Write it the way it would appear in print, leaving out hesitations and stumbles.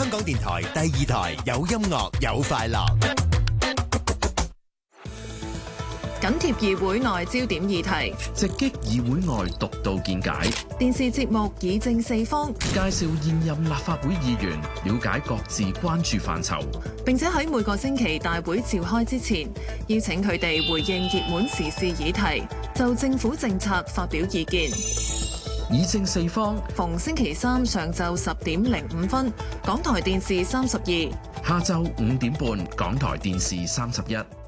香港電台第2台有音樂有快樂。 緊貼議會內焦點議題， 直擊議會外獨到見解。 電視節目議政四方， 介紹現任立法會議員，了解各自關注範疇。 並且喺每個星期大會召開之前，邀請佢哋回應熱門時事議題，就政府政策發表意見。 議政四方， 逢星期三上晝10點05分，港台電視32， 下晝5點半，港台電視31。